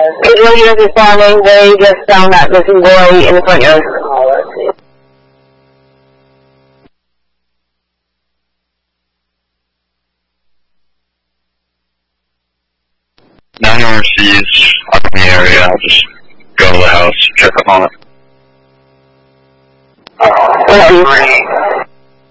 8 is responding. They just found that missing boy in the front yard. Oh, let's see. Nine RCs up in the area. I'll just go to the house, check up on it. 43.